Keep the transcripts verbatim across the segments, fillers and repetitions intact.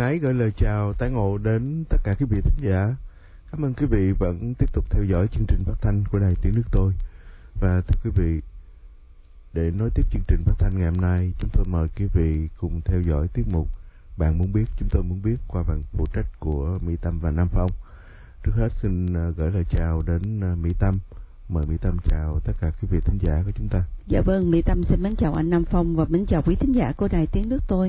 ái gửi lời chào tái ngộ đến tất cả quý vị thính giả. Cảm ơn quý vị vẫn tiếp tục theo dõi chương trình phát thanh của Đài Tiếng Nước Tôi. Và thưa quý vị, để nối tiếp chương trình phát thanh ngày hôm nay, chúng tôi mời quý vị cùng theo dõi tiết mục Bạn Muốn Biết, Chúng Tôi Muốn Biết qua phần phụ trách của Mỹ Tâm và Nam Phong. Trước hết xin gửi lời chào đến Mỹ Tâm. Mời Mỹ Tâm chào tất cả quý vị thính giả của chúng ta. Dạ vâng, Mỹ Tâm xin mến chào anh Nam Phong và mến chào quý thính giả của Đài Tiếng Nước Tôi.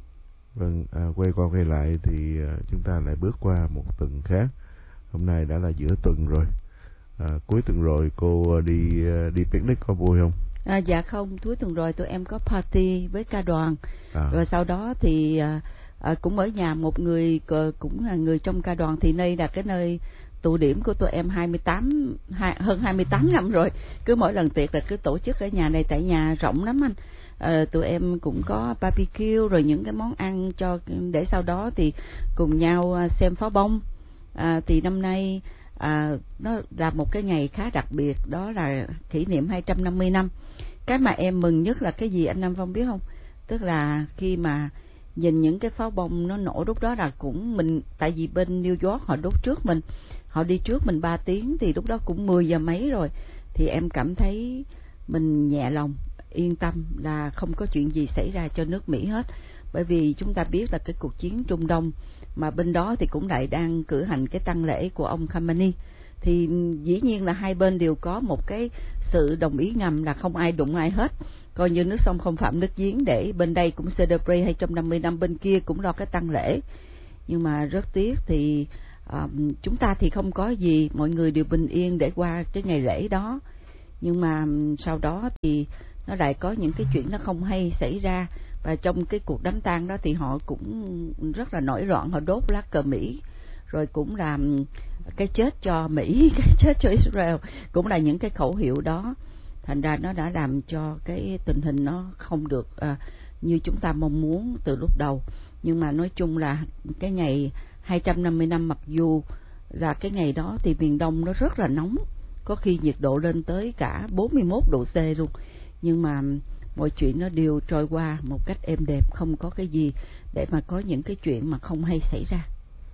Vâng, à, quay qua quay lại thì à, chúng ta lại bước qua một tuần khác. Hôm nay đã là giữa tuần rồi. À, cuối tuần rồi cô đi đi picnic có vui không? À, dạ không, cuối tuần rồi tụi em có party với ca đoàn. À. Rồi sau đó thì à, à, cũng ở nhà một người cũng là người trong ca đoàn, thì đây là cái nơi tụ điểm của tụi em hai mươi tám hai, hơn hai mươi tám năm rồi. Cứ mỗi lần tiệc là cứ tổ chức ở nhà này, tại nhà rộng lắm anh. À, tụi em cũng có barbecue rồi những cái món ăn cho để sau đó thì cùng nhau xem pháo bông. À, thì năm nay à, nó là một cái ngày khá đặc biệt, đó là kỷ niệm hai trăm năm mươi năm. Cái mà em mừng nhất là cái gì anh Nam Phong biết không? Tức là khi mà nhìn những cái pháo bông nó nổ lúc đó là cũng mình, tại vì bên New York họ đốt trước mình, họ đi trước mình ba tiếng, thì lúc đó cũng mười giờ mấy rồi, thì em cảm thấy mình nhẹ lòng, yên tâm là không có chuyện gì xảy ra cho nước Mỹ hết. Bởi vì chúng ta biết là cái cuộc chiến Trung Đông, mà bên đó thì cũng lại đang cử hành cái tang lễ của ông Khamenei, thì dĩ nhiên là hai bên đều có một cái sự đồng ý ngầm là không ai đụng ai hết, coi như nước sông không phạm nước giếng, để bên đây cũng celebrate hai trăm năm mươi năm, bên kia cũng lo cái tang lễ. Nhưng mà rất tiếc thì um, chúng ta thì không có gì, mọi người đều bình yên để qua cái ngày lễ đó. Nhưng mà sau đó thì nó lại có những cái chuyện nó không hay xảy ra, và trong cái cuộc đám tang đó thì họ cũng rất là nổi loạn, họ đốt lá cờ Mỹ, rồi cũng làm cái chết cho Mỹ, cái chết cho Israel, cũng là những cái khẩu hiệu đó. Thành ra nó đã làm cho cái tình hình nó không được à, như chúng ta mong muốn từ lúc đầu. Nhưng mà nói chung là cái ngày hai trăm năm mươi năm, mặc dù là cái ngày đó thì miền Đông nó rất là nóng, có khi nhiệt độ lên tới cả bốn mươi mốt độ C luôn, nhưng mà mọi chuyện nó đều trôi qua một cách êm đẹp, không có cái gì để mà có những cái chuyện mà không hay xảy ra.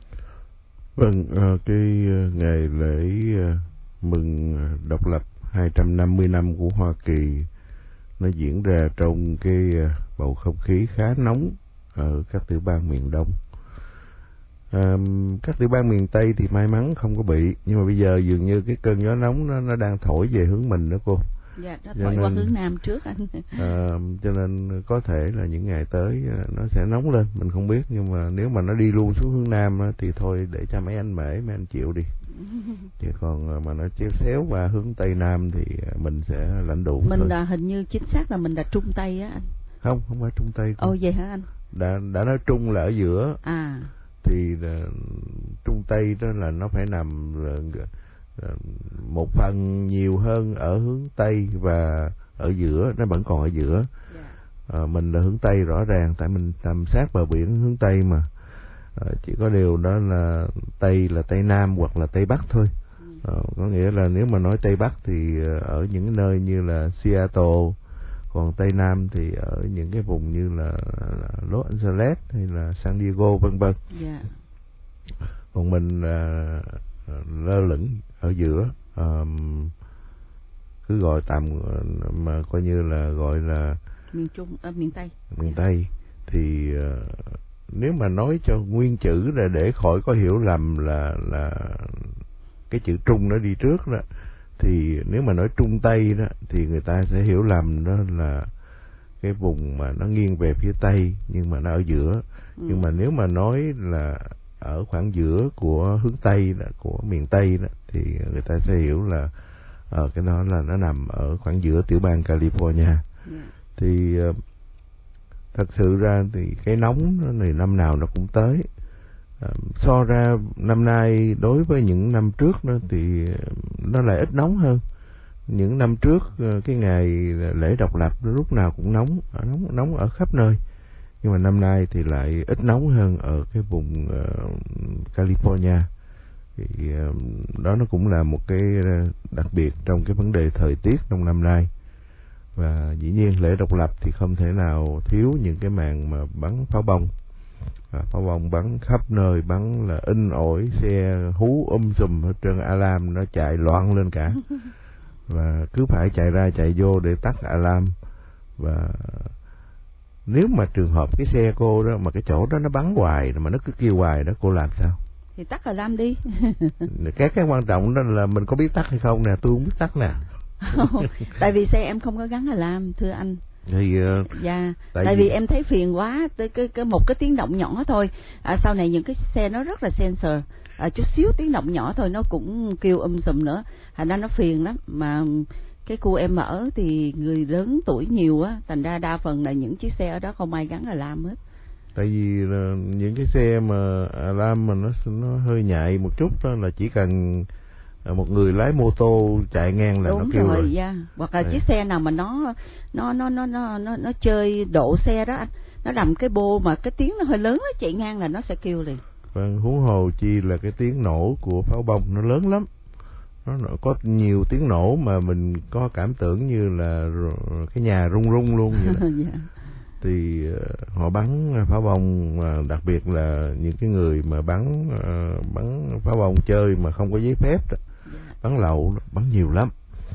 Vâng, cái ngày lễ mừng độc lập hai trăm năm mươi năm của Hoa Kỳ nó diễn ra trong cái bầu không khí khá nóng ở các tiểu bang miền Đông. À, các tiểu bang miền Tây thì may mắn không có bị, nhưng mà bây giờ dường như cái cơn gió nóng nó, nó đang thổi về hướng mình đó cô. Dạ, nó thổi qua hướng Nam trước anh. À, cho nên có thể là những ngày tới nó sẽ nóng lên, mình không biết. Nhưng mà nếu mà nó đi luôn xuống hướng Nam thì thôi để cho mấy anh mễ, mấy anh chịu đi. Chứ còn mà nó chéo xéo qua hướng Tây Nam thì mình sẽ lãnh đủ. Mình là hình như chính xác là mình là Trung Tây á anh. Không, không phải Trung Tây. Ồ vậy hả anh? Đã, đã nói Trung là ở giữa. À. Thì là, Trung Tây đó là nó phải nằm là, một phần nhiều hơn ở hướng Tây, và ở giữa nó vẫn còn ở giữa. À, mình là hướng Tây rõ ràng, tại mình nằm sát bờ biển hướng Tây mà. À, chỉ có điều đó là Tây là Tây Nam hoặc là Tây Bắc thôi. À, có nghĩa là nếu mà nói Tây Bắc thì ở những nơi như là Seattle, còn Tây Nam thì ở những cái vùng như là Los Angeles hay là San Diego vân vân. Yeah. Còn mình là lơ lửng ở giữa, um, cứ gọi tạm mà coi như là gọi là miền Trung, à, miền Tây. Miền Tây thì uh, nếu mà nói cho nguyên chữ là để khỏi có hiểu lầm là là cái chữ Trung nó đi trước đó, thì nếu mà nói Trung Tây đó thì người ta sẽ hiểu lầm đó là cái vùng mà nó nghiêng về phía Tây nhưng mà nó ở giữa. Ừ. Nhưng mà nếu mà nói là ở khoảng giữa của hướng Tây đó, của miền Tây đó, thì người ta sẽ hiểu là ở cái đó là nó nằm ở khoảng giữa tiểu bang California. Yeah. Thì uh, thật sự ra thì cái nóng nó thì năm nào nó cũng tới. Uh, so ra năm nay đối với những năm trước đó thì nó lại ít nóng hơn. Những năm trước uh, cái ngày lễ độc lập lúc nào cũng nóng, nóng nóng ở khắp nơi. Nhưng mà năm nay thì lại ít nóng hơn ở cái vùng uh, California. Thì uh, đó nó cũng là một cái đặc biệt trong cái vấn đề thời tiết trong năm nay. Và dĩ nhiên lễ độc lập thì không thể nào thiếu những cái màn mà bắn pháo bông. và pháo bông bắn khắp nơi, bắn là in ỏi, xe hú um sùm hết trơn, alarm nó chạy loạn lên cả. Và cứ phải chạy ra chạy vô để tắt alarm. Và nếu mà trường hợp cái xe cô đó mà cái chỗ đó nó bắn hoài mà nó cứ kêu hoài đó, cô làm sao? Thì tắt alarm đi. cái cái quan trọng đó là mình có biết tắt hay không nè, tôi không biết tắt nè. Tại vì xe em không có gắn alarm thưa anh. Thì uh, dạ, tại, tại vì... vì em thấy phiền quá, tới cái, cái một cái tiếng động nhỏ thôi. À, sau này những cái xe nó rất là sensor, à, chút xíu tiếng động nhỏ thôi nó cũng kêu um sùm nữa, thành ra nó phiền lắm. Mà cái khu em ở thì người lớn tuổi nhiều á, thành ra đa phần là những chiếc xe ở đó không ai gắn alarm hết. Tại vì uh, những cái xe mà alarm mà nó nó hơi nhạy một chút đó là chỉ cần một người lái mô tô chạy ngang là đúng nó kêu rồi, rồi. Yeah. Hoặc là Đấy. chiếc xe nào mà nó nó nó nó nó nó, nó chơi độ xe đó anh, nó đầm cái bô mà cái tiếng nó hơi lớn nó chạy ngang là nó sẽ kêu liền. Vâng, huống hồ chi là cái tiếng nổ của pháo bông nó lớn lắm, nó có nhiều tiếng nổ mà mình có cảm tưởng như là cái nhà rung rung luôn vậy đó. Yeah. Thì uh, họ bắn pháo bông, uh, đặc biệt là những cái người mà bắn uh, bắn pháo bông chơi mà không có giấy phép đó, yeah. bắn lậu, bắn nhiều lắm.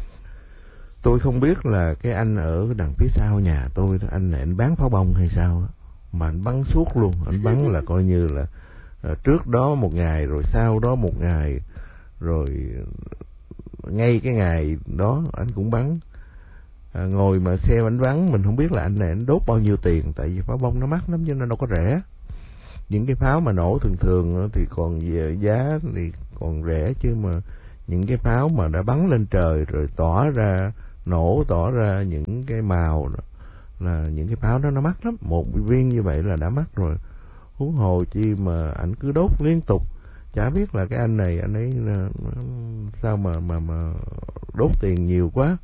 Tôi không biết là cái anh ở đằng phía sau nhà tôi đó, anh này anh bán pháo bông hay sao đó, mà anh bắn suốt luôn. Anh bắn là coi như là uh, trước đó một ngày, rồi sau đó một ngày, rồi ngay cái ngày đó anh cũng bắn. À, ngồi mà xe bánh bắn mình không biết là anh này anh đốt bao nhiêu tiền, tại vì pháo bông nó mắc lắm cho nên đâu có rẻ. Những cái pháo mà nổ thường thường thì còn về giá thì còn rẻ, chứ mà những cái pháo mà đã bắn lên trời rồi tỏa ra nổ, tỏa ra những cái màu đó, là những cái pháo đó nó mắc lắm. Một viên như vậy là đã mắc rồi, huống hồ chi mà anh cứ đốt liên tục. Chả biết là cái anh này anh ấy sao mà mà mà đốt tiền nhiều quá.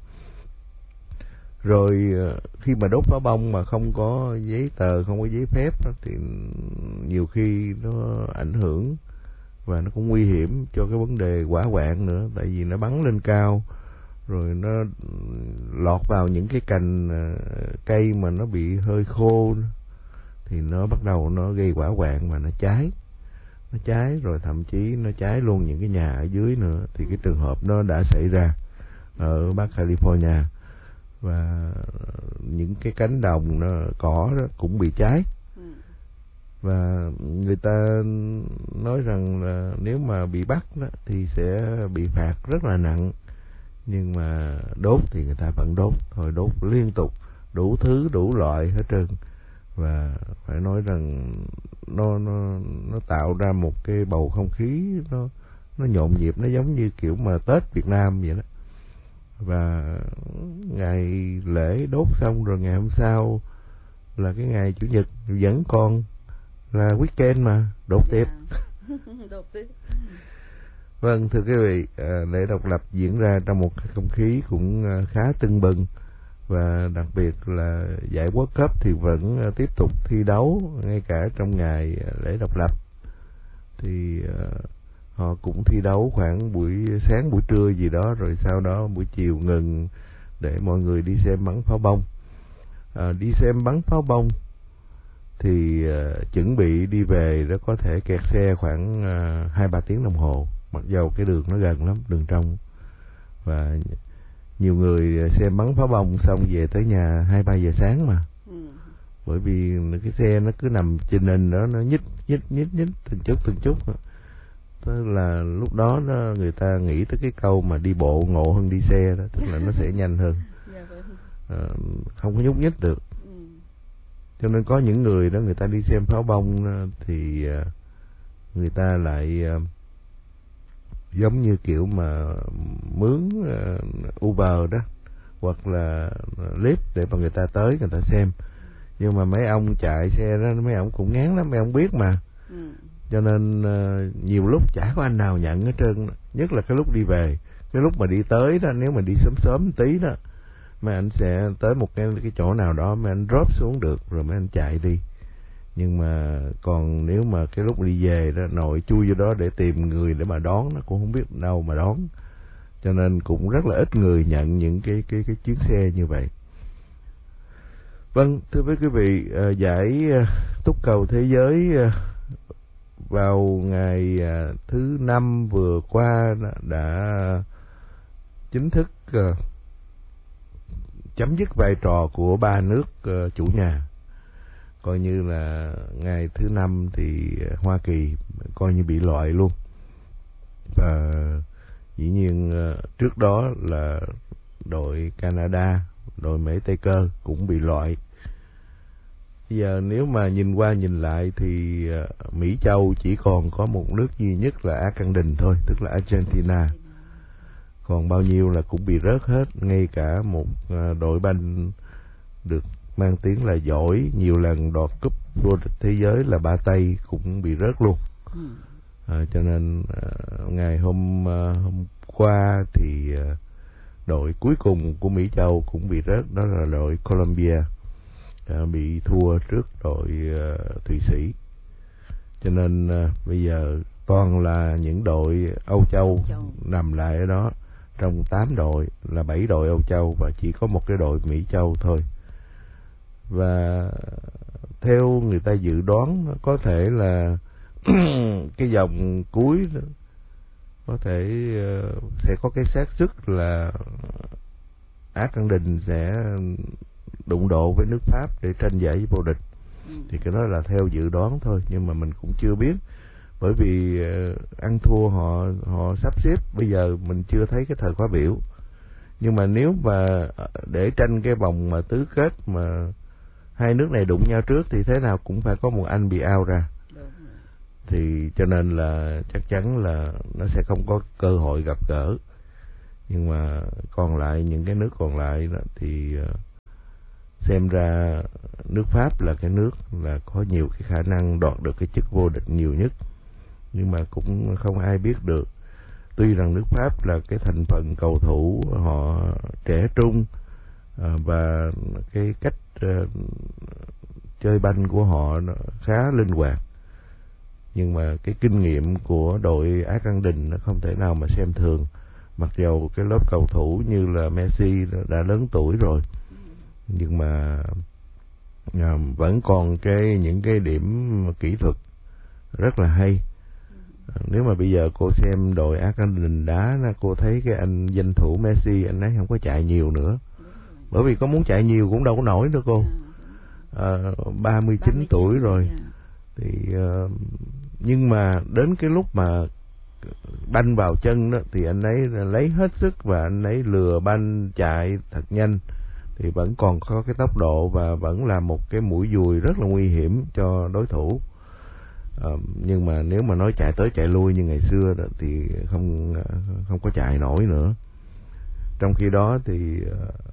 Rồi khi mà đốt pháo bông mà không có giấy tờ, không có giấy phép đó, thì nhiều khi nó ảnh hưởng và nó cũng nguy hiểm cho cái vấn đề hỏa hoạn nữa. Tại vì nó bắn lên cao rồi nó lọt vào những cái cành cây mà nó bị hơi khô thì nó bắt đầu nó gây hỏa hoạn mà nó cháy. Nó cháy rồi thậm chí nó cháy luôn những cái nhà ở dưới nữa. Thì cái trường hợp đó đã xảy ra ở Bắc California. Và những cái cánh đồng nó cỏ đó cũng bị cháy. Và người ta nói rằng là nếu mà bị bắt đó, thì sẽ bị phạt rất là nặng. Nhưng mà đốt thì người ta vẫn đốt thôi, đốt liên tục đủ thứ đủ loại hết trơn. Và phải nói rằng nó nó nó tạo ra một cái bầu không khí nó nó nhộn nhịp, nó giống như kiểu mà Tết Việt Nam vậy đó. Và ngày lễ đốt xong rồi ngày hôm sau là cái ngày Chủ nhật vẫn còn là weekend mà đốt tiếp. Đốt tiếp. Vâng, thưa quý vị, lễ độc lập diễn ra trong một không khí cũng khá tưng bừng. Và đặc biệt là giải World Cup thì vẫn tiếp tục thi đấu ngay cả trong ngày lễ độc lập. Thì uh, họ cũng thi đấu khoảng buổi sáng buổi trưa gì đó, rồi sau đó buổi chiều ngừng để mọi người đi xem bắn pháo bông. À, đi xem bắn pháo bông thì uh, chuẩn bị đi về đó có thể kẹt xe khoảng hai uh, ba tiếng đồng hồ, mặc dầu cái đường nó gần lắm, đường trong. Và nhiều người xem bắn pháo bông xong về tới nhà hai ba giờ sáng mà. Ừ. Bởi vì cái xe nó cứ nằm trên nền đó, nó nhích nhích nhích nhích từng chút từng chút. Tức là lúc đó nó, người ta nghĩ tới cái câu mà đi bộ ngộ hơn đi xe đó, tức là nó sẽ nhanh hơn. À, không có nhúc nhích được. Ừ. Cho nên có những người đó người ta đi xem pháo bông thì người ta lại giống như kiểu mà mướn uh, Uber đó, hoặc là Lyft để mà người ta tới người ta xem. Nhưng mà mấy ông chạy xe đó, mấy ông cũng ngán lắm, mấy ông biết mà. Ừ. Cho nên uh, nhiều lúc chả có anh nào nhận hết trơn. Nhất là cái lúc đi về, cái lúc mà đi tới đó, nếu mà đi sớm sớm một tí đó, mấy anh sẽ tới một cái, cái chỗ nào đó mấy anh drop xuống được, rồi mấy anh chạy đi. Nhưng mà còn nếu mà cái lúc đi về đó, nội chui vô đó để tìm người để mà đón, nó cũng không biết đâu mà đón. Cho nên cũng rất là ít người nhận những cái cái cái chuyến xe như vậy. Vâng, thưa với quý vị, giải túc cầu thế giới vào ngày thứ năm vừa qua đã chính thức chấm dứt vai trò của ba nước chủ nhà. Coi như là ngày thứ năm thì Hoa Kỳ coi như bị loại luôn. Và dĩ nhiên trước đó là đội Canada, đội Mỹ Tây Cơ cũng bị loại. Bây giờ nếu mà nhìn qua nhìn lại thì Mỹ Châu chỉ còn có một nước duy nhất là Argentina thôi, tức là Argentina. Còn bao nhiêu là cũng bị rớt hết, ngay cả một đội banh được mang tiếng là giỏi, nhiều lần đoạt cúp vô địch thế giới là ba Tây cũng bị rớt luôn. À, cho nên à, ngày hôm à, hôm qua thì à, đội cuối cùng của Mỹ Châu cũng bị rớt, đó là đội Colombia, à, bị thua trước đội à, Thụy Sĩ. Cho nên à, bây giờ toàn là những đội Âu Châu, Châu nằm lại ở đó. Trong tám đội là bảy đội Âu Châu và chỉ có một cái đội Mỹ Châu thôi. Và theo người ta dự đoán có thể là cái vòng cuối có thể uh, sẽ có cái xác suất là Argentina sẽ đụng độ với nước Pháp để tranh giải vô địch. Ừ. Thì cái đó là theo dự đoán thôi, nhưng mà mình cũng chưa biết, bởi vì uh, ăn thua họ họ sắp xếp bây giờ mình chưa thấy cái thời khóa biểu. Nhưng mà nếu mà để tranh cái vòng mà tứ kết mà hai nước này đụng nhau trước thì thế nào cũng phải có một anh bị out ra. Thì cho nên là chắc chắn là nó sẽ không có cơ hội gặp gỡ. Nhưng mà còn lại những cái nước còn lại đó thì xem ra nước Pháp là cái nước là có nhiều cái khả năng đoạt được cái chức vô địch nhiều nhất. Nhưng mà cũng không ai biết được. Tuy rằng nước Pháp là cái thành phần cầu thủ họ trẻ trung và cái cách chơi banh của họ nó khá linh hoạt, nhưng mà cái kinh nghiệm của đội Argentina nó không thể nào mà xem thường. Mặc dầu cái lớp cầu thủ như là Messi đã lớn tuổi rồi, nhưng mà à, vẫn còn cái những cái điểm kỹ thuật rất là hay. À, nếu mà bây giờ cô xem đội Argentina đá, cô thấy cái anh danh thủ Messi anh ấy không có chạy nhiều nữa, bởi vì có muốn chạy nhiều cũng đâu có nổi nữa cô. À, ba mươi chín tuổi rồi. Thì uh, nhưng mà đến cái lúc mà banh vào chân đó thì anh ấy lấy hết sức và anh ấy lừa banh chạy thật nhanh, thì vẫn còn có cái tốc độ và vẫn là một cái mũi dùi rất là nguy hiểm cho đối thủ. Uh, nhưng mà nếu mà nói chạy tới chạy lui như ngày xưa đó thì không không có chạy nổi nữa. Trong khi đó thì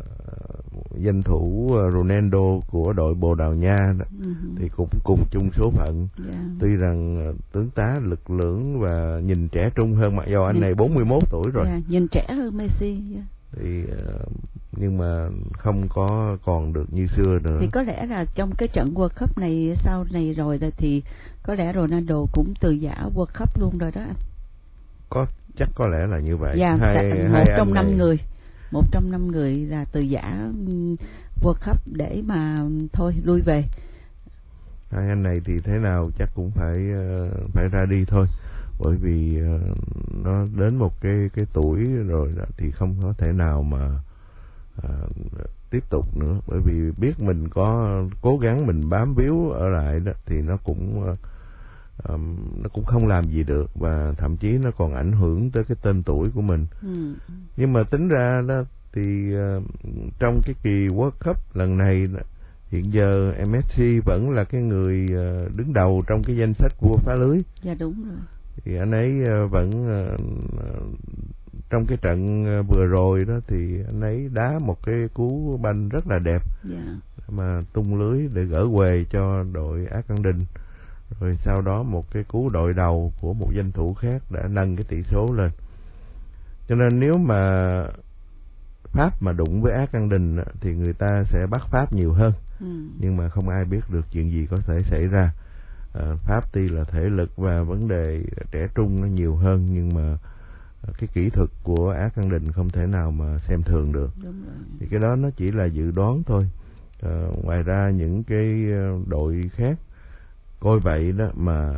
uh, danh thủ Ronaldo của đội Bồ Đào Nha đó, uh-huh. thì cũng cùng chung số phận. Yeah. Tuy rằng uh, tướng tá lực lưỡng và nhìn trẻ trung hơn, mặc dù anh nhìn, này bốn mươi mốt tuổi rồi. Yeah, nhìn trẻ hơn Messi. Yeah. Thì uh, nhưng mà không có còn được như xưa nữa. Thì có lẽ là trong cái trận World Cup này sau này rồi thì có lẽ Ronaldo cũng từ giã World Cup luôn rồi đó anh. Có chắc có lẽ là như vậy. Dạ, hai, một hai trong năm này... người một trong năm người là từ giã World Cup để mà thôi lui về. Hai anh này thì thế nào chắc cũng phải phải ra đi thôi, bởi vì nó đến một cái cái tuổi rồi thì không có thể nào mà à, tiếp tục nữa, bởi vì biết mình có cố gắng mình bám víu ở lại đó thì nó cũng Um, nó cũng không làm gì được, và thậm chí nó còn ảnh hưởng tới cái tên tuổi của mình. Ừ. Nhưng mà tính ra đó thì uh, trong cái kỳ World Cup lần này hiện giờ Messi vẫn là cái người uh, đứng đầu trong cái danh sách vua phá lưới. Dạ đúng rồi. Thì anh ấy uh, vẫn uh, trong cái trận uh, vừa rồi đó thì anh ấy đá một cái cú banh rất là đẹp. Dạ. Mà tung lưới để gỡ quề cho đội Argentina. Rồi sau đó một cái cú đội đầu của một danh thủ khác đã nâng cái tỷ số lên. Cho nên nếu mà Pháp mà đụng với Argentina thì người ta sẽ bắt Pháp nhiều hơn. Ừ. Nhưng mà không ai biết được chuyện gì có thể xảy ra. À, Pháp tuy là thể lực và vấn đề trẻ trung nó nhiều hơn, nhưng mà cái kỹ thuật của Argentina không thể nào mà xem thường được. Đúng rồi. Thì cái đó nó chỉ là dự đoán thôi. À, ngoài ra những cái đội khác coi vậy đó mà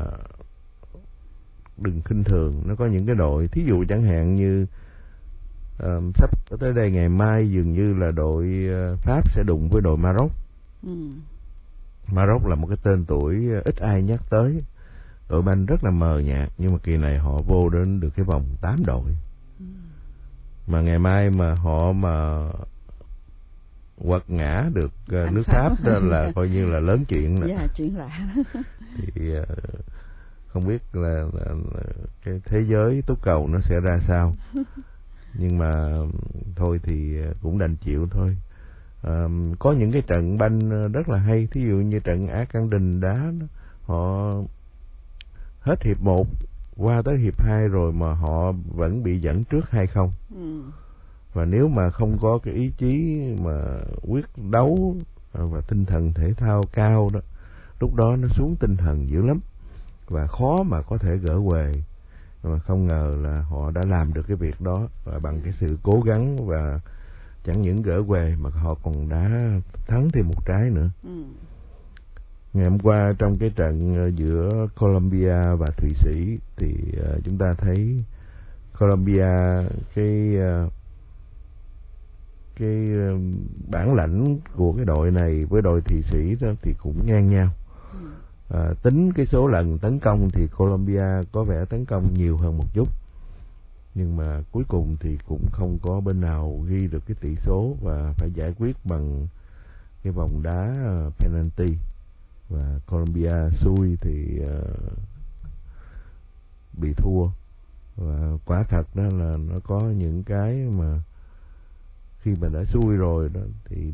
đừng khinh thường. Nó có những cái đội, thí dụ chẳng hạn như uh, sắp tới đây ngày mai dường như là đội uh, Pháp sẽ đụng với đội Maroc. ừ. Maroc là một cái tên tuổi ít ai nhắc tới, đội banh rất là mờ nhạt, nhưng mà kỳ này họ vô đến được cái vòng tám đội. ừ. Mà ngày mai mà họ mà quật ngã được uh, nước Pháp đó là coi như là lớn chuyện nè. Dạ, chuyện lạ. Thì uh, không biết là, là, là cái thế giới túc cầu nó sẽ ra sao. Nhưng mà thôi thì cũng đành chịu thôi. À, có những cái trận banh rất là hay, thí dụ như trận Argentina đá đó, họ hết hiệp một qua tới hiệp hai rồi mà họ vẫn bị dẫn trước hai không. ừ. Và nếu mà không có cái ý chí mà quyết đấu và tinh thần thể thao cao đó, lúc đó nó xuống tinh thần dữ lắm và khó mà có thể gỡ huề. Mà không ngờ là họ đã làm được cái việc đó, và bằng cái sự cố gắng và chẳng những gỡ huề mà họ còn đã thắng thêm một trái nữa. ừ. Ngày hôm qua trong cái trận giữa Colombia và Thụy Sĩ thì uh, chúng ta thấy Colombia cái uh, cái uh, bản lãnh của cái đội này với đội Thụy Sĩ đó thì cũng ngang nhau. ừ. À, tính cái số lần tấn công thì Colombia có vẻ tấn công nhiều hơn một chút, nhưng mà cuối cùng thì cũng không có bên nào ghi được cái tỷ số và phải giải quyết bằng cái vòng đá uh, penalty, và Colombia xui thì uh, bị thua. Và quả thật đó là nó có những cái mà khi mà đã xui rồi đó thì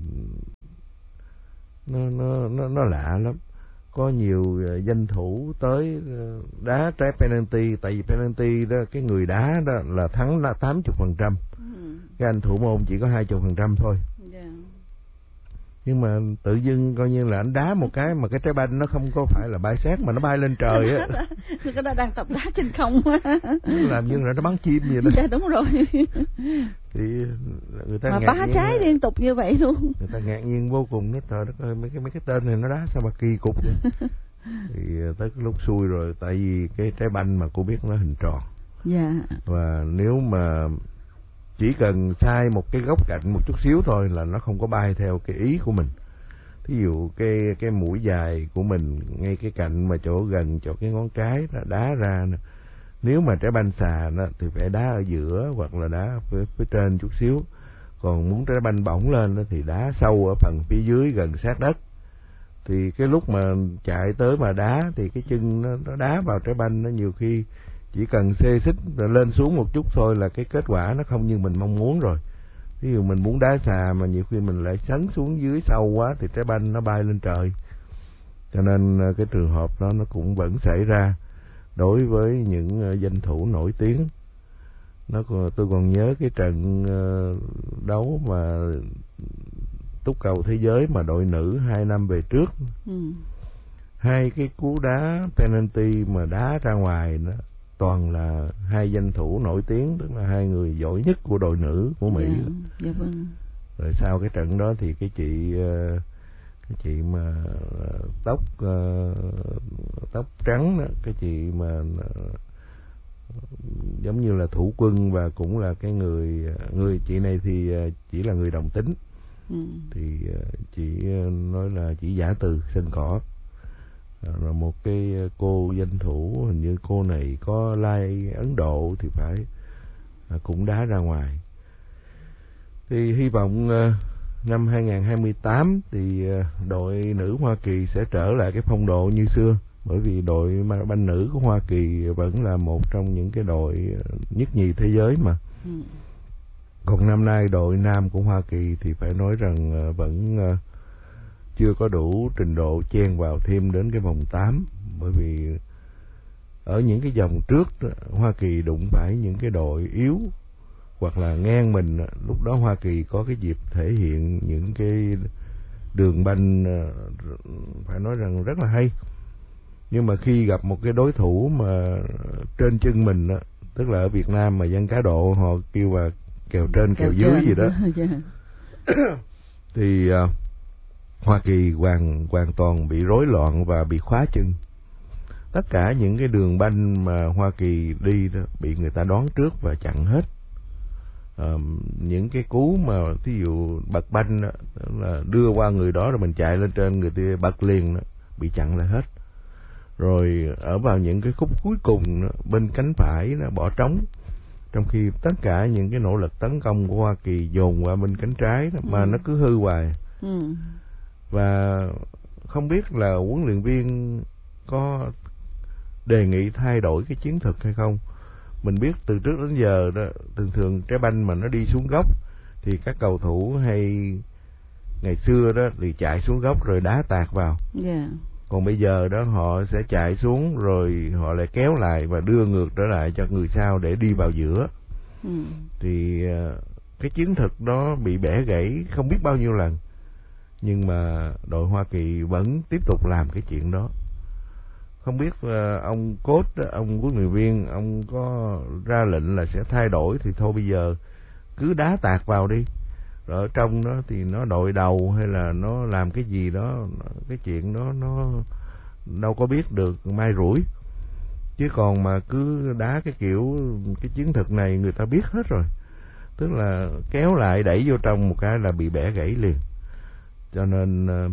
nó nó nó nó lạ lắm. Có nhiều uh, danh thủ tới uh, đá trái penalty, tại vì penalty đó cái người đá đó là thắng là tám mươi phần trăm, ừ. cái anh thủ môn chỉ có hai mươi phần trăm thôi. yeah. Nhưng mà tự dưng coi như là anh đá một cái mà cái trái banh nó không có phải là bay sát mà nó bay lên trời á. Cái đó đang tập đá trên không. Nó làm như là nó bắn chim vậy đó. Dạ đúng rồi. Thì người ta mà ngạc ba nhiên trái liên tục như vậy luôn. Người ta ngạc nhiên vô cùng đó, trời đất ơi, mấy cái mấy cái tên này nó đá sao mà kỳ cục vậy. Thì tới cái lúc xui rồi, tại vì cái trái banh mà cô biết nó hình tròn. Dạ. Và nếu mà chỉ cần sai một cái góc cạnh một chút xíu thôi là nó không có bay theo cái ý của mình. Thí dụ cái cái mũi dài của mình ngay cái cạnh mà chỗ gần chỗ cái ngón cái nó đá ra nè, nếu mà trái banh xà nó thì phải đá ở giữa hoặc là đá phía, phía trên chút xíu. Còn muốn trái banh bổng lên đó thì đá sâu ở phần phía dưới gần sát đất. Thì cái lúc mà chạy tới mà đá thì cái chân nó, nó đá vào trái banh, nó nhiều khi chỉ cần xê xích lên xuống một chút thôi là cái kết quả nó không như mình mong muốn rồi. Ví dụ mình muốn đá xà mà nhiều khi mình lại sấn xuống dưới sâu quá thì trái banh nó bay lên trời. Cho nên cái trường hợp đó nó cũng vẫn xảy ra đối với những danh thủ nổi tiếng. Nó tôi còn nhớ cái trận đấu mà túc cầu thế giới mà đội nữ hai năm về trước. ừ. Hai cái cú đá penalty mà đá ra ngoài đó toàn là hai danh thủ nổi tiếng, tức là hai người giỏi nhất của đội nữ của Mỹ. Dạ, dạ vâng. Rồi sau cái trận đó thì cái chị cái chị mà tóc tóc trắng đó, cái chị mà giống như là thủ quân và cũng là cái người người chị này thì chỉ là người đồng tính. ừ. Thì chị nói là chỉ giả từ sân cỏ. Rồi một cái cô danh thủ, hình như cô này có like Ấn Độ thì phải, cũng đá ra ngoài. Thì hy vọng năm hai không hai tám thì đội nữ Hoa Kỳ sẽ trở lại cái phong độ như xưa, bởi vì đội banh nữ của Hoa Kỳ vẫn là một trong những cái đội nhất nhì thế giới mà. ừ. Còn năm nay đội nam của Hoa Kỳ thì phải nói rằng vẫn chưa có đủ trình độ chen vào thêm đến cái vòng tám, bởi vì ở những cái vòng trước đó, Hoa Kỳ đụng phải những cái đội yếu hoặc là ngang mình, lúc đó Hoa Kỳ có cái dịp thể hiện những cái đường banh phải nói rằng rất là hay. Nhưng mà khi gặp một cái đối thủ mà trên chân mình đó, tức là ở Việt Nam mà dân cá độ họ kêu là kèo trên kèo, kèo dưới trên. Gì đó thì Hoa Kỳ hoàn hoàn toàn bị rối loạn và bị khóa chân. Tất cả những cái đường banh mà Hoa Kỳ đi đó bị người ta đón trước và chặn hết. À, những cái cú mà thí dụ bật banh đó, là đưa qua người đó rồi mình chạy lên trên người ta bật liền đó, bị chặn lại hết. Rồi ở vào những cái khúc cuối cùng đó, bên cánh phải nó bỏ trống, trong khi tất cả những cái nỗ lực tấn công của Hoa Kỳ dồn qua bên cánh trái đó, mà ừ. nó cứ hư hoài. Ừ. Và không biết là huấn luyện viên có đề nghị thay đổi cái chiến thuật hay không. Mình biết từ trước đến giờ đó, thường thường trái banh mà nó đi xuống góc thì các cầu thủ hay ngày xưa đó thì chạy xuống góc rồi đá tạt vào. Yeah. Còn bây giờ đó họ sẽ chạy xuống rồi họ lại kéo lại và đưa ngược trở lại cho người sau để đi vào giữa. Ừ. Thì cái chiến thuật đó bị bẻ gãy không biết bao nhiêu lần. Nhưng mà đội Hoa Kỳ vẫn tiếp tục làm cái chuyện đó. Không biết uh, ông coach, ông huấn luyện viên, ông có ra lệnh là sẽ thay đổi thì thôi bây giờ cứ đá tạt vào đi. Rồi ở trong đó thì nó đội đầu hay là nó làm cái gì đó, cái chuyện đó nó đâu có biết được mai rủi. Chứ còn mà cứ đá cái kiểu, cái chiến thuật này người ta biết hết rồi. Tức là kéo lại đẩy vô trong một cái là bị bẻ gãy liền. Cho nên uh,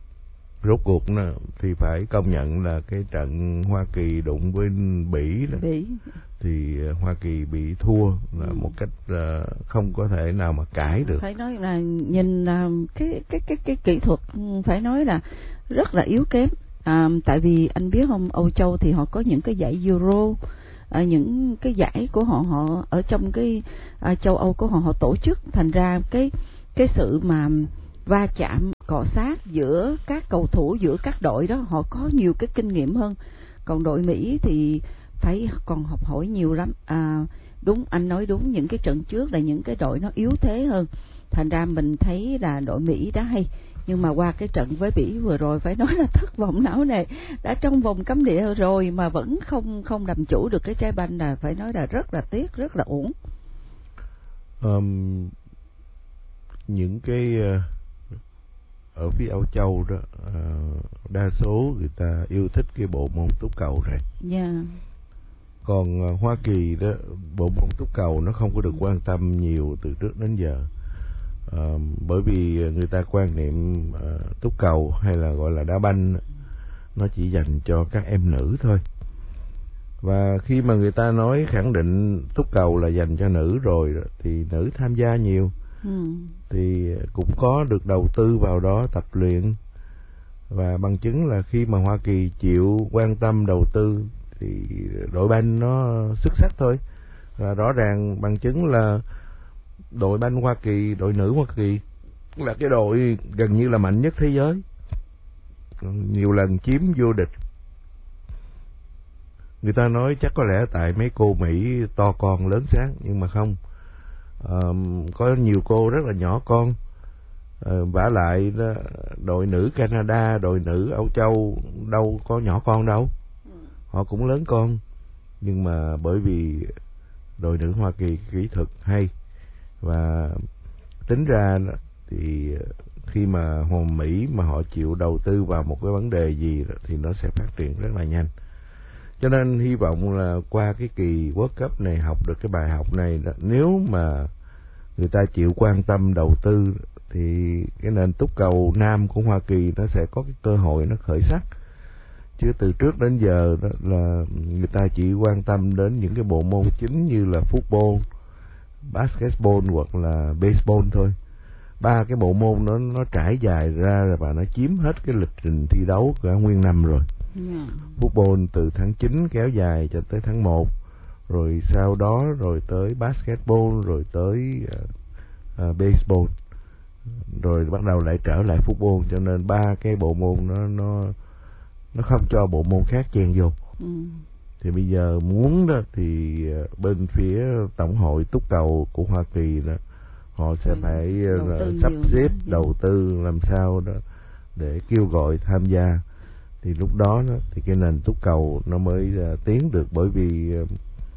rốt cuộc thì phải công nhận là cái trận Hoa Kỳ đụng với Bỉ, đó, Bỉ. Thì Hoa Kỳ bị thua là ừ. một cách uh, không có thể nào mà cãi được. Phải nói là nhìn uh, cái, cái cái cái kỹ thuật phải nói là rất là yếu kém. À, tại vì anh biết không, Âu Châu thì họ có những cái giải Euro, à, những cái giải của họ họ ở trong cái à, châu Âu của họ họ tổ chức, thành ra cái cái sự mà va chạm cọ sát giữa các cầu thủ, giữa các đội đó họ có nhiều cái kinh nghiệm hơn. Còn đội Mỹ thì phải còn học hỏi nhiều lắm. À, đúng, anh nói đúng, những cái trận trước là những cái đội nó yếu thế hơn, thành ra mình thấy là đội Mỹ đá hay. Nhưng mà qua cái trận với Bỉ vừa rồi phải nói là thất vọng não nề, đã trong vòng cấm địa rồi mà vẫn không không làm chủ được cái trái banh, là phải nói là rất là tiếc, rất là uổng. Um, những cái uh, ở phía Âu Châu đó, uh, đa số người ta yêu thích cái bộ môn túc cầu này. Yeah. Còn uh, Hoa Kỳ đó, bộ môn túc cầu nó không có được quan tâm nhiều từ trước đến giờ. Uh, bởi vì người ta quan niệm uh, túc cầu hay là gọi là đá banh nó chỉ dành cho các em nữ thôi. Và khi mà người ta nói khẳng định túc cầu là dành cho nữ rồi thì nữ tham gia nhiều. Ừ. Thì cũng có được đầu tư vào đó tập luyện. Và bằng chứng là khi mà Hoa Kỳ chịu quan tâm đầu tư thì đội banh nó xuất sắc thôi. Và rõ ràng bằng chứng là đội banh Hoa Kỳ, đội nữ Hoa Kỳ là cái đội gần như là mạnh nhất thế giới, nhiều lần chiếm vô địch. Người ta nói chắc có lẽ tại mấy cô Mỹ to con lớn sáng, nhưng mà không, à, có nhiều cô rất là nhỏ con. À, vả lại đó, đội nữ Canada, đội nữ Âu Châu đâu có nhỏ con đâu, họ cũng lớn con. Nhưng mà bởi vì đội nữ Hoa Kỳ kỹ thuật hay, và tính ra thì khi mà Hoàng Mỹ mà họ chịu đầu tư vào một cái vấn đề gì thì nó sẽ phát triển rất là nhanh. Cho nên hy vọng là qua cái kỳ World Cup này học được cái bài học này đó. Nếu mà người ta chịu quan tâm đầu tư thì cái nền túc cầu nam của Hoa Kỳ nó sẽ có cái cơ hội nó khởi sắc. Chứ từ trước đến giờ đó là người ta chỉ quan tâm đến những cái bộ môn chính như là football, basketball hoặc là baseball thôi. Ba cái bộ môn nó nó trải dài ra và nó chiếm hết cái lịch trình thi đấu cả nguyên năm rồi. Yeah. Football từ tháng chín kéo dài cho tới tháng một, rồi sau đó rồi tới basketball, rồi tới uh, uh, baseball, rồi bắt đầu lại trở lại football. Cho nên ba cái bộ môn nó nó nó không cho bộ môn khác chen vô. Ừ. Thì bây giờ muốn đó thì bên phía tổng hội túc cầu của Hoa Kỳ đó, họ sẽ ừ. phải sắp xếp đầu tư làm sao đó để kêu gọi tham gia. Thì lúc đó, đó thì cái nền túc cầu nó mới uh, tiến được, bởi vì uh,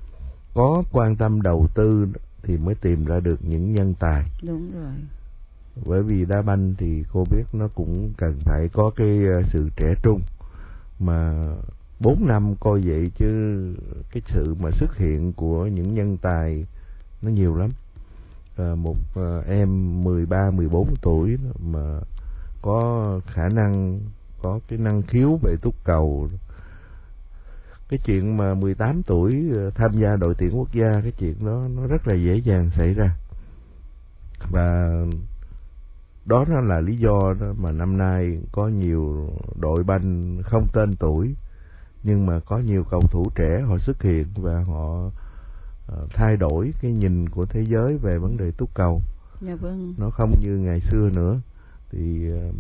có quan tâm đầu tư thì mới tìm ra được những nhân tài. Đúng rồi. bởi vì đá banh thì cô biết nó cũng cần phải có cái sự trẻ trung, mà bốn năm coi vậy chứ cái sự mà xuất hiện của những nhân tài nó nhiều lắm. À, một à, em mười ba mười bốn tuổi mà có khả năng, có cái năng khiếu về túc cầu. Cái chuyện mà mười tám tuổi tham gia đội tuyển quốc gia, cái chuyện đó nó rất là dễ dàng xảy ra. Và đó nó là lý do đó mà năm nay có nhiều đội banh không tên tuổi, nhưng mà có nhiều cầu thủ trẻ họ xuất hiện và họ uh, thay đổi cái nhìn của thế giới về vấn đề túc cầu. Dạ vâng. Nó không như ngày xưa nữa. Thì uh,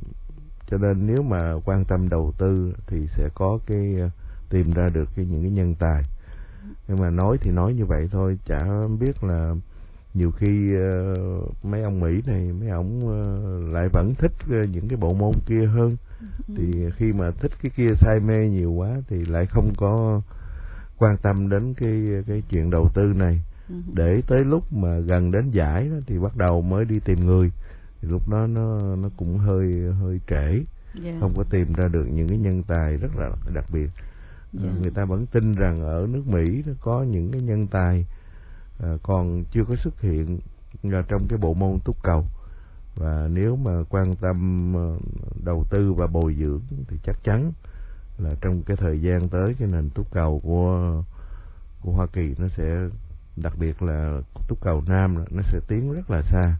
cho nên nếu mà quan tâm đầu tư thì sẽ có cái uh, tìm ra được cái những cái nhân tài. Nhưng mà nói thì nói như vậy thôi, chả biết là nhiều khi uh, mấy ông Mỹ này, mấy ông uh, lại vẫn thích uh, những cái bộ môn kia hơn. Ừ. Thì khi mà thích cái kia say mê nhiều quá thì lại không có quan tâm đến cái cái chuyện đầu tư này. Ừ. Để tới lúc mà gần đến giải đó thì bắt đầu mới đi tìm người. Thì lúc đó nó nó cũng hơi hơi trễ. Yeah. Không có tìm ra được những cái nhân tài rất là đặc biệt. Yeah. Người ta vẫn tin rằng ở nước Mỹ nó có những cái nhân tài à, còn chưa có xuất hiện là trong cái bộ môn túc cầu. Và nếu mà quan tâm đầu tư và bồi dưỡng thì chắc chắn là trong cái thời gian tới cái nền túc cầu của của Hoa Kỳ nó sẽ, đặc biệt là túc cầu nam, nó sẽ tiến rất là xa.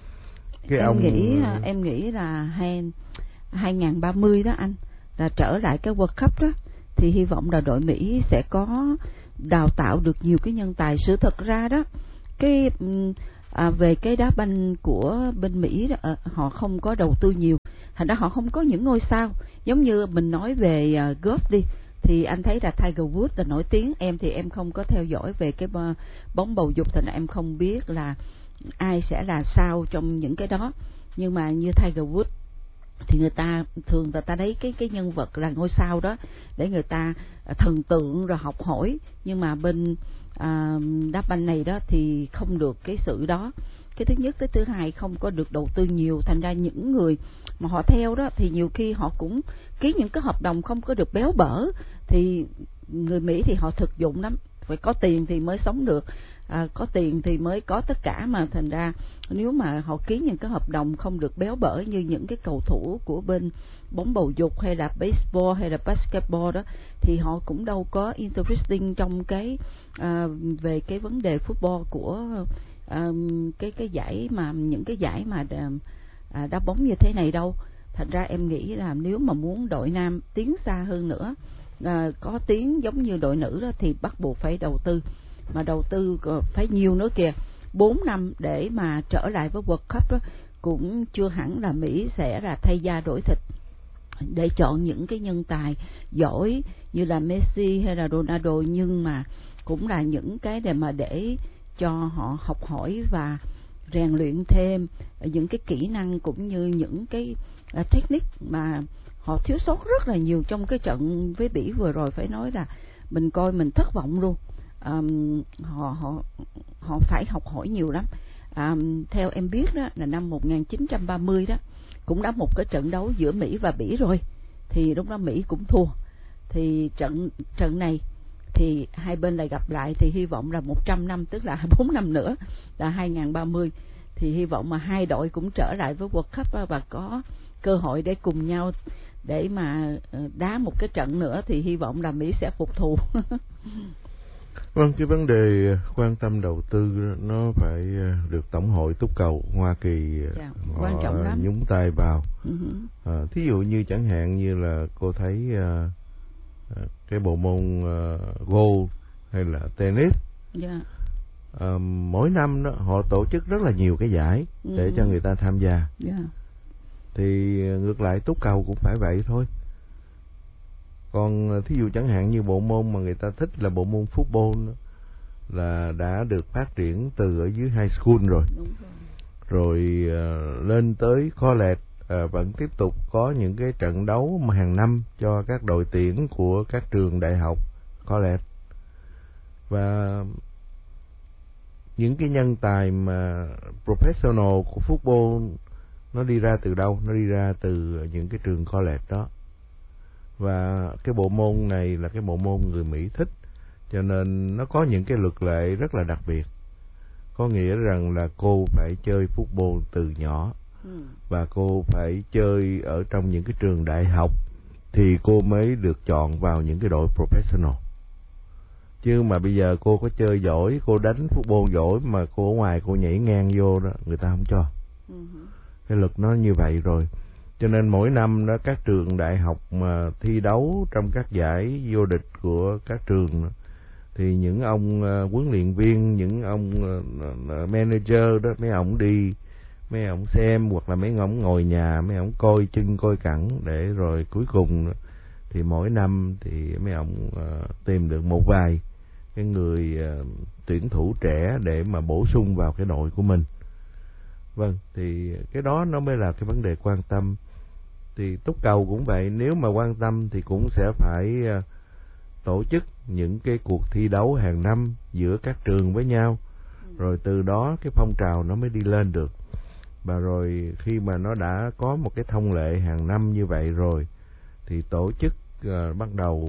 Cái em ông nghĩ em nghĩ là hai hai nghìn ba mươi đó anh, là trở lại cái World Cup đó, thì hy vọng là đội Mỹ sẽ có đào tạo được nhiều cái nhân tài. Sự thật ra đó, cái à, về cái đá banh của bên Mỹ đó, à, họ không có đầu tư nhiều, thành ra họ không có những ngôi sao. Giống như mình nói về uh, golf đi, thì anh thấy là Tiger Woods là nổi tiếng. Em thì em không có theo dõi về cái bóng bầu dục, thành ra em không biết là ai sẽ là sao trong những cái đó. Nhưng mà như Tiger Woods thì người ta thường người ta lấy cái cái nhân vật là ngôi sao đó để người ta thần tượng rồi học hỏi. Nhưng mà bên à, đá banh này đó thì không được cái sự đó. Cái thứ nhất, cái thứ hai không có được đầu tư nhiều, thành ra những người mà họ theo đó thì nhiều khi họ cũng ký những cái hợp đồng không có được béo bở. Thì người Mỹ thì họ thực dụng lắm, phải có tiền thì mới sống được, à, có tiền thì mới có tất cả. Mà thành ra nếu mà họ ký những cái hợp đồng không được béo bở như những cái cầu thủ của bên bóng bầu dục hay là baseball hay là basketball đó, thì họ cũng đâu có interesting trong cái à, về cái vấn đề football của à, cái cái giải mà những cái giải mà à, đá bóng như thế này đâu. Thành ra em nghĩ là nếu mà muốn đội nam tiến xa hơn nữa, à, có tiếng giống như đội nữ đó, thì bắt buộc phải đầu tư, mà đầu tư phải nhiều nữa kìa. Bốn năm để mà trở lại với World Cup đó, cũng chưa hẳn là Mỹ sẽ là thay da đổi thịt để chọn những cái nhân tài giỏi như là Messi hay là Ronaldo, nhưng mà cũng là những cái để mà để cho họ học hỏi và rèn luyện thêm những cái kỹ năng cũng như những cái uh, technique mà họ thiếu sót rất là nhiều trong cái trận với Bỉ vừa rồi. Phải nói là mình coi mình thất vọng luôn. Um, họ họ họ phải học hỏi nhiều lắm. Um, theo em biết đó là năm một nghìn chín trăm ba mươi đó cũng đã một cái trận đấu giữa Mỹ và Bỉ rồi, thì lúc đó Mỹ cũng thua. Thì trận trận này thì hai bên lại gặp lại, thì hy vọng là một trăm năm, tức là bốn năm nữa là hai nghìn ba mươi, thì hy vọng mà hai đội cũng trở lại với World Cup và có cơ hội để cùng nhau để mà đá một cái trận nữa, thì hy vọng là Mỹ sẽ phục thù. Vâng, cái vấn đề quan tâm đầu tư nó phải được Tổng hội Túc cầu Hoa Kỳ dạ, quan trọng lắm, nhúng tay vào. Uh-huh. À, thí dụ như chẳng hạn như là cô thấy uh, cái bộ môn uh, golf hay là tennis, yeah. uh, mỗi năm đó họ tổ chức rất là nhiều cái giải uh-huh. để cho người ta tham gia. Yeah. Thì ngược lại Túc cầu cũng phải vậy thôi. Còn thí dụ chẳng hạn như bộ môn mà người ta thích là bộ môn football đó, là đã được phát triển từ ở dưới high school rồi. Đúng rồi. Rồi uh, lên tới college uh, vẫn tiếp tục có những cái trận đấu mà hàng năm cho các đội tuyển của các trường đại học college. Và những cái nhân tài mà professional của football Nó đi ra từ đâu? Nó đi ra từ những cái trường college đó. Và cái bộ môn này là cái bộ môn người Mỹ thích, cho nên nó có những cái luật lệ rất là đặc biệt. Có nghĩa rằng là cô phải chơi football từ nhỏ, ừ. và cô phải chơi ở trong những cái trường đại học thì cô mới được chọn vào những cái đội professional. Chứ mà bây giờ cô có chơi giỏi, cô đánh football giỏi mà cô ở ngoài cô nhảy ngang vô đó, người ta không cho. Ừ. Cái luật nó như vậy rồi. Cho nên mỗi năm đó các trường đại học mà thi đấu trong các giải vô địch của các trường, thì những ông uh, huấn luyện viên, những ông uh, manager đó, mấy ông đi, mấy ông xem, hoặc là mấy ông ngồi nhà, mấy ông coi chân coi cẳng, để rồi cuối cùng thì mỗi năm thì mấy ông uh, tìm được một vài cái người uh, tuyển thủ trẻ để mà bổ sung vào cái đội của mình. Vâng, thì cái đó nó mới là cái vấn đề quan tâm. Thì túc cầu cũng vậy, nếu mà quan tâm thì cũng sẽ phải uh, tổ chức những cái cuộc thi đấu hàng năm giữa các trường với nhau, rồi từ đó cái phong trào nó mới đi lên được. Và rồi khi mà nó đã có một cái thông lệ hàng năm như vậy rồi, thì tổ chức uh, bắt đầu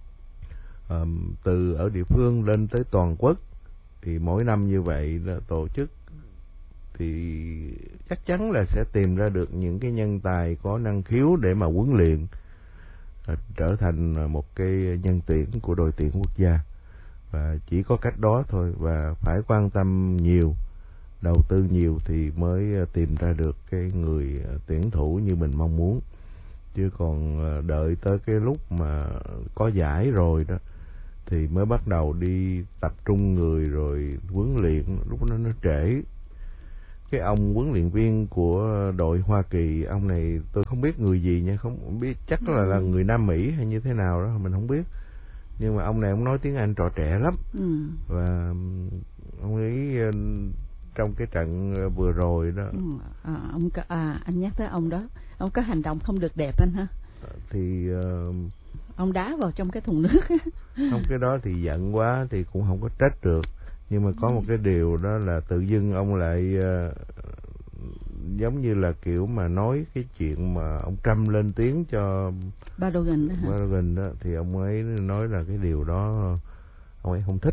um, từ ở địa phương lên tới toàn quốc. Thì mỗi năm như vậy là tổ chức thì chắc chắn là sẽ tìm ra được những cái nhân tài có năng khiếu để mà huấn luyện, trở thành một cái nhân tuyển của đội tuyển quốc gia. Và chỉ có cách đó thôi, và phải quan tâm nhiều, đầu tư nhiều thì mới tìm ra được cái người tuyển thủ như mình mong muốn. Chứ còn đợi tới cái lúc mà có giải rồi đó thì mới bắt đầu đi tập trung người rồi huấn luyện, lúc đó nó trễ. Cái ông huấn luyện viên của đội Hoa Kỳ, ông này tôi không biết người gì nha, không biết, chắc là là người Nam Mỹ hay như thế nào đó mình không biết. Nhưng mà ông này ông nói tiếng Anh trò trẻ lắm. Ừ. Và ông ấy trong cái trận vừa rồi đó. Ừ. À, ông à, anh nhắc tới ông đó, ông có hành động không được đẹp anh ha? Thì uh, ông đá vào trong cái thùng nước. Không, cái đó thì giận quá thì cũng không có trách được. Nhưng mà có một cái điều đó là tự dưng ông lại uh, giống như là kiểu mà nói cái chuyện mà ông Trump lên tiếng cho Biden đó, Biden đó, thì ông ấy nói là cái điều đó ông ấy không thích.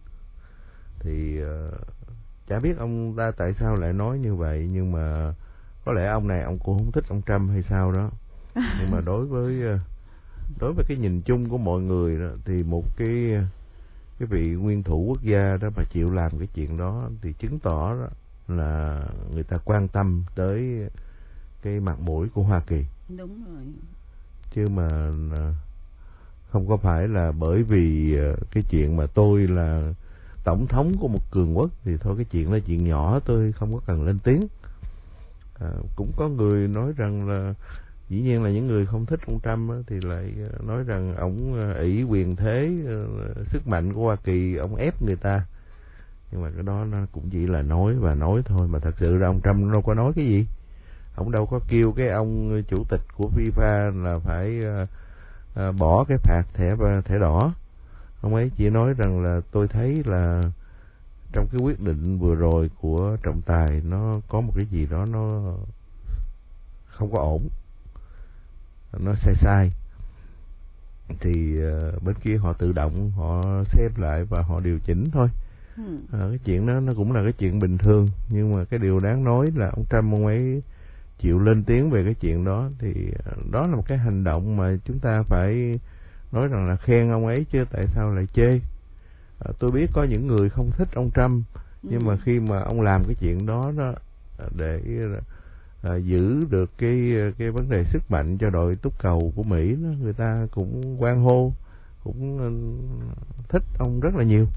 Thì uh, chả biết ông ta tại sao lại nói như vậy, nhưng mà có lẽ ông này ông cũng không thích ông Trump hay sao đó. Nhưng mà đối với uh, đối với cái nhìn chung của mọi người đó, thì một cái cái vị nguyên thủ quốc gia đó mà chịu làm cái chuyện đó thì chứng tỏ đó là người ta quan tâm tới cái mặt mũi của Hoa Kỳ. Đúng rồi. Chứ mà không có phải là bởi vì cái chuyện mà tôi là tổng thống của một cường quốc thì thôi cái chuyện là chuyện nhỏ, tôi không có cần lên tiếng. À, cũng có người nói rằng là dĩ nhiên là những người không thích ông Trump á, thì lại nói rằng ông ỷ quyền thế, sức mạnh của Hoa Kỳ, ông ép người ta. Nhưng mà cái đó nó cũng chỉ là nói và nói thôi, mà thật sự ra ông Trump đâu có nói cái gì. Ông đâu có kêu cái ông chủ tịch của FIFA là phải uh, bỏ cái phạt thẻ thẻ đỏ. Ông ấy chỉ nói rằng là tôi thấy là trong cái quyết định vừa rồi của trọng tài nó có một cái gì đó nó không có ổn, nó sai sai. Thì uh, bên kia họ tự động họ xem lại và họ điều chỉnh thôi. À, cái chuyện đó nó cũng là cái chuyện bình thường. Nhưng mà cái điều đáng nói là ông Trump ông ấy chịu lên tiếng về cái chuyện đó, thì đó là một cái hành động mà chúng ta phải nói rằng là khen ông ấy chứ tại sao lại chê. À, tôi biết có những người không thích ông Trump, nhưng ừ. mà khi mà ông làm cái chuyện đó đó để à, giữ được cái cái vấn đề sức mạnh cho đội túc cầu của Mỹ đó, người ta cũng hoan hô, cũng thích ông rất là nhiều.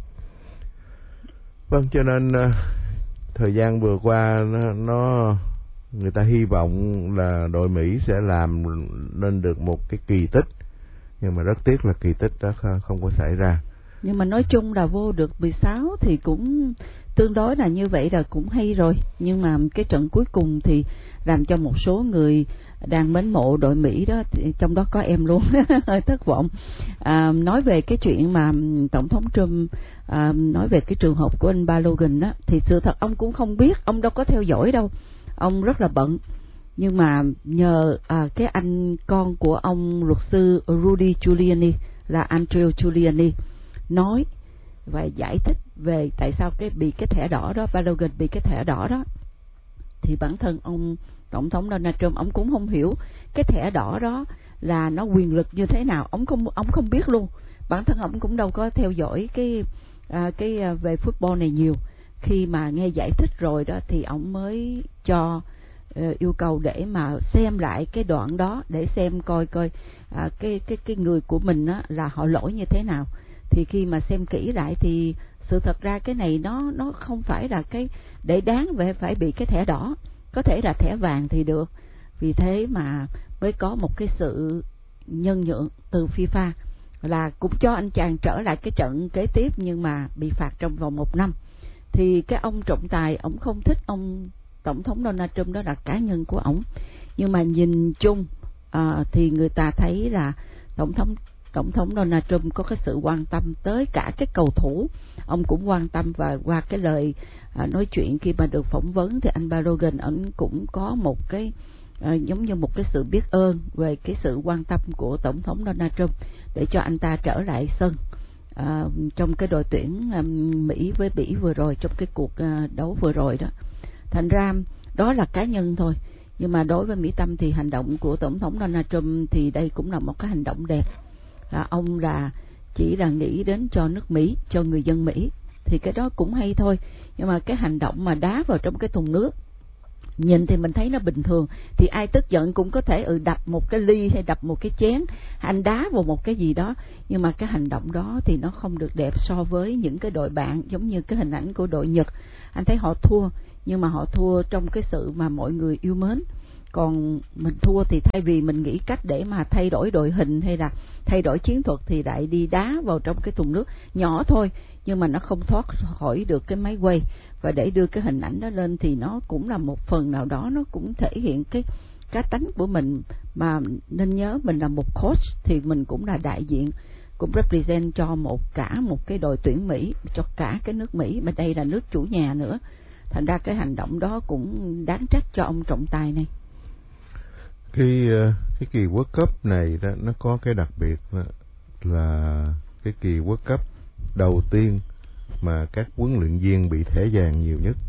Vâng, cho nên uh, thời gian vừa qua nó, nó người ta hy vọng là đội Mỹ sẽ làm nên được một cái kỳ tích, nhưng mà rất tiếc là kỳ tích đó không có xảy ra. Nhưng mà nói chung là vô được mười sáu thì cũng tương đối là như vậy là cũng hay rồi. Nhưng mà cái trận cuối cùng thì làm cho một số người đang mến mộ đội Mỹ đó, trong đó có em luôn, hơi thất vọng. À, nói về cái chuyện mà Tổng thống Trump à, nói về cái trường hợp của anh Balogun đó, thì sự thật ông cũng không biết, ông đâu có theo dõi đâu, ông rất là bận. Nhưng mà nhờ à, cái anh con của ông luật sư Rudy Giuliani là Andrea Giuliani nói và giải thích về tại sao cái bị cái thẻ đỏ đó, Balogun bị cái thẻ đỏ đó, thì bản thân ông tổng thống Donald Trump ông cũng không hiểu cái thẻ đỏ đó là nó quyền lực như thế nào, ông không ông không biết luôn. Bản thân ông cũng đâu có theo dõi cái à, cái à, về football này nhiều. Khi mà nghe giải thích rồi đó thì ông mới cho uh, yêu cầu để mà xem lại cái đoạn đó để xem coi coi à, cái cái cái người của mình á là họ lỗi như thế nào. Thì khi mà xem kỹ lại thì sự thật ra cái này nó nó không phải là cái để đáng về phải bị cái thẻ đỏ, có thể là thẻ vàng thì được. Vì thế mà mới có một cái sự nhân nhượng từ FIFA là cũng cho anh chàng trở lại cái trận kế tiếp, nhưng mà bị phạt trong vòng một năm. Thì cái ông trọng tài ông không thích ông tổng thống Donald Trump, đó là cá nhân của ông. Nhưng mà nhìn chung à, thì người ta thấy là tổng thống tổng thống Donald Trump có cái sự quan tâm tới cả cái cầu thủ. Ông cũng quan tâm, và qua cái lời à, nói chuyện khi mà được phỏng vấn thì anh Balogun ẩn cũng có một cái à, giống như một cái sự biết ơn về cái sự quan tâm của tổng thống Donald Trump để cho anh ta trở lại sân à, trong cái đội tuyển à, Mỹ với Bỉ vừa rồi, trong cái cuộc à, đấu vừa rồi đó. Thành ra đó là cá nhân thôi, nhưng mà đối với Mỹ Tâm thì hành động của tổng thống Donald Trump thì đây cũng là một cái hành động đẹp. Là ông là chỉ là nghĩ đến cho nước Mỹ, cho người dân Mỹ, thì cái đó cũng hay thôi. Nhưng mà cái hành động mà đá vào trong cái thùng nước, nhìn thì mình thấy nó bình thường, thì ai tức giận cũng có thể ừ đập một cái ly hay đập một cái chén, anh đá vào một cái gì đó. Nhưng mà cái hành động đó thì nó không được đẹp so với những cái đội bạn, giống như cái hình ảnh của đội Nhật. Anh thấy họ thua, nhưng mà họ thua trong cái sự mà mọi người yêu mến. Còn mình thua thì thay vì mình nghĩ cách để mà thay đổi đội hình hay là thay đổi chiến thuật thì lại đi đá vào trong cái thùng nước nhỏ thôi, nhưng mà nó không thoát khỏi được cái máy quay. Và để đưa cái hình ảnh đó lên thì nó cũng là một phần nào đó nó cũng thể hiện cái cá tánh của mình. Mà nên nhớ mình là một coach thì mình cũng là đại diện, cũng represent cho một cả một cái đội tuyển Mỹ, cho cả cái nước Mỹ, mà đây là nước chủ nhà nữa. Thành ra cái hành động đó cũng đáng trách cho ông trọng tài này. Cái cái kỳ World Cup này đó, nó có cái đặc biệt đó, là cái kỳ World Cup đầu tiên mà các huấn luyện viên bị thẻ vàng nhiều nhất.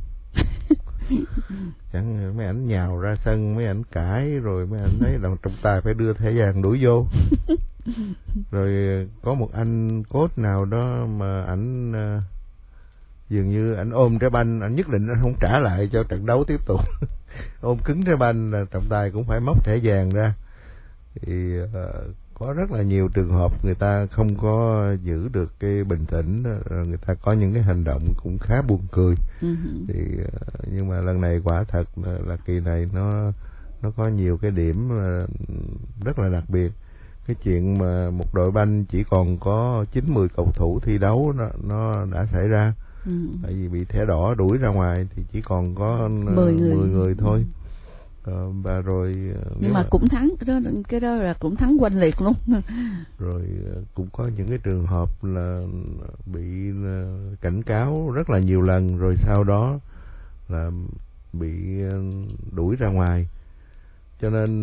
Chẳng mấy ảnh nhào ra sân, mấy ảnh cãi, rồi mấy ảnh thấy đồng trọng tài phải đưa thẻ vàng đuổi vô. Rồi có một anh coach nào đó mà ảnh uh, dường như ảnh ôm trái banh, ảnh nhất định anh không trả lại cho trận đấu tiếp tục. Ôm cứng trái banh là trọng tài cũng phải móc thẻ vàng ra. Thì uh, có rất là nhiều trường hợp người ta không có giữ được cái bình tĩnh, người ta có những cái hành động cũng khá buồn cười. Uh-huh. Thì uh, nhưng mà lần này quả thật là, là kỳ này nó nó có nhiều cái điểm rất là đặc biệt. Cái chuyện mà một đội banh chỉ còn có chín mươi cầu thủ thi đấu nó, nó đã xảy ra. Ừ. Tại vì bị thẻ đỏ đuổi ra ngoài thì chỉ còn có mười người, mười người thôi. Ờ, và rồi nhưng mà, mà cũng thắng, cái đó, cái đó là cũng thắng oanh liệt luôn. Rồi cũng có những cái trường hợp là bị cảnh cáo rất là nhiều lần, rồi sau đó là bị đuổi ra ngoài. Cho nên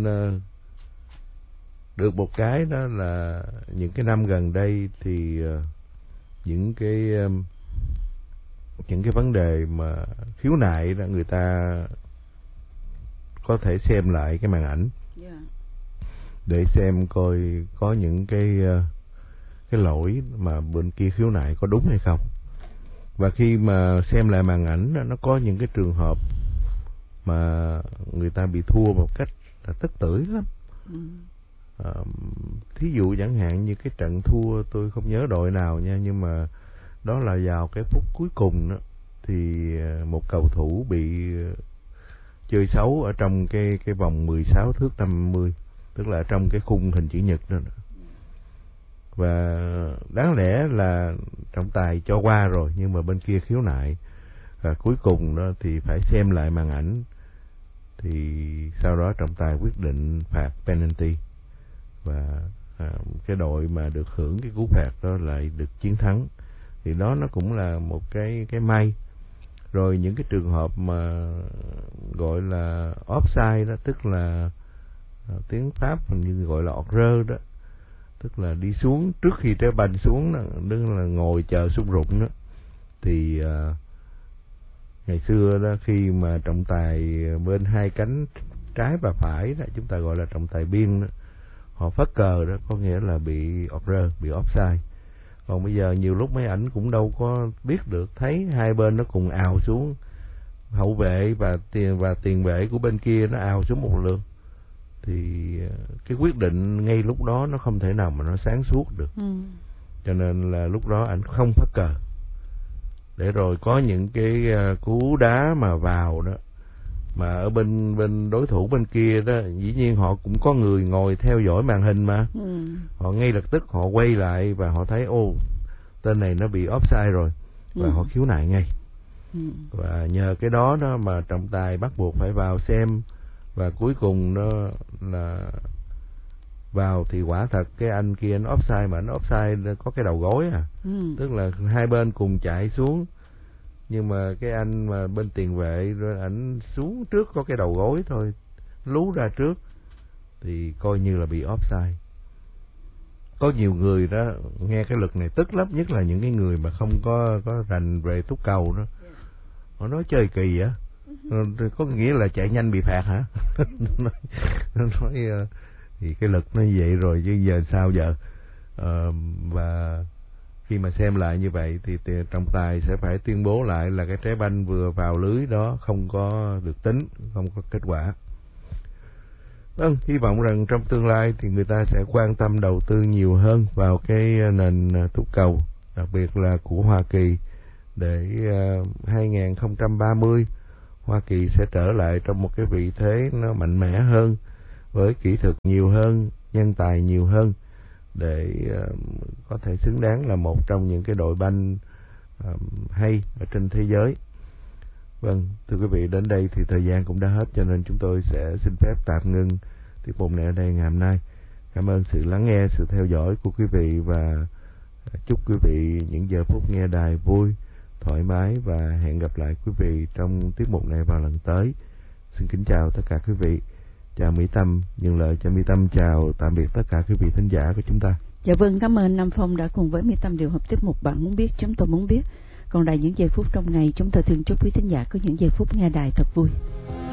được một cái đó là những cái năm gần đây thì những cái những cái vấn đề mà khiếu nại đó, người ta có thể xem lại cái màn ảnh, yeah, để xem coi có những cái cái lỗi mà bên kia khiếu nại có đúng hay không. Và khi mà xem lại màn ảnh đó, nó có những cái trường hợp mà người ta bị thua một cách là tức tưởi lắm. Ừ. À, thí dụ chẳng hạn như cái trận thua, tôi không nhớ đội nào nha, nhưng mà đó là vào cái phút cuối cùng đó, thì một cầu thủ bị chơi xấu ở trong cái cái vòng mười sáu thước năm mươi, tức là trong cái khung hình chữ nhật đó. Và đáng lẽ là trọng tài cho qua rồi, nhưng mà bên kia khiếu nại, và cuối cùng đó thì phải xem lại màn ảnh. Thì sau đó trọng tài quyết định phạt penalty, và à, cái đội mà được hưởng cái cú phạt đó lại được chiến thắng. Thì đó nó cũng là một cái cái may. Rồi những cái trường hợp mà gọi là offside đó, tức là tiếng Pháp hình như gọi là hors-jeu đó, tức là đi xuống trước khi trái banh xuống đó, tức là ngồi chờ sung rụng đó. Thì uh, ngày xưa đó, khi mà trọng tài bên hai cánh trái và phải đó, chúng ta gọi là trọng tài biên đó, họ phất cờ đó, có nghĩa là bị hors-jeu, bị offside. Còn bây giờ nhiều lúc mấy ảnh cũng đâu có biết được, thấy hai bên nó cùng ào xuống, hậu vệ và tiền và tiền vệ của bên kia nó ào xuống một lượt, thì cái quyết định ngay lúc đó nó không thể nào mà nó sáng suốt được. Ừ. Cho nên là lúc đó ảnh không phất cờ, để rồi có những cái cú đá mà vào đó, mà ở bên bên đối thủ bên kia đó, dĩ nhiên họ cũng có người ngồi theo dõi màn hình mà. Ừ. Họ ngay lập tức họ quay lại và họ thấy ô, tên này nó bị offside rồi, và ừ. họ khiếu nại ngay. Ừ. Và nhờ cái đó đó mà trọng tài bắt buộc phải vào xem, và cuối cùng nó là vào thì quả thật cái anh kia nó offside, mà nó offside có cái đầu gối à. Ừ. Tức là hai bên cùng chạy xuống, nhưng mà cái anh mà bên tiền vệ rồi ảnh xuống trước có cái đầu gối thôi, lú ra trước, thì coi như là bị offside. Có nhiều người đó nghe cái luật này tức lắm, nhất là những cái người mà không có có rành về túc cầu đó. Họ nói chơi kỳ á, có nghĩa là chạy nhanh bị phạt hả? Nó nói thì cái luật nó vậy rồi chứ giờ sao giờ? À, và khi mà xem lại như vậy thì, thì trọng tài sẽ phải tuyên bố lại là cái trái banh vừa vào lưới đó không có được tính, không có kết quả. Vâng, hy vọng rằng trong tương lai thì người ta sẽ quan tâm đầu tư nhiều hơn vào cái nền túc cầu, đặc biệt là của Hoa Kỳ, để uh, hai không ba mươi Hoa Kỳ sẽ trở lại trong một cái vị thế nó mạnh mẽ hơn, với kỹ thuật nhiều hơn, nhân tài nhiều hơn, để uh, có thể xứng đáng là một trong những cái đội banh uh, hay ở trên thế giới. Vâng, thưa quý vị, đến đây thì thời gian cũng đã hết, cho nên chúng tôi sẽ xin phép tạm ngưng tiết mục này ở đây ngày hôm nay. Cảm ơn sự lắng nghe, sự theo dõi của quý vị, và chúc quý vị những giờ phút nghe đài vui, thoải mái, và hẹn gặp lại quý vị trong tiết mục này vào lần tới. Xin kính chào tất cả quý vị. Chào Mỹ Tâm, nhường lời cho Mỹ Tâm chào tạm biệt tất cả quý vị thính giả của chúng ta. Dạ vâng, cảm ơn Nam Phong đã cùng với Mỹ Tâm điều hợp tiết mục Bạn Muốn Biết Chúng Tôi Muốn Biết. Còn đài những giây phút trong ngày, chúng tôi thường chúc quý thính giả có những giây phút nghe đài thật vui.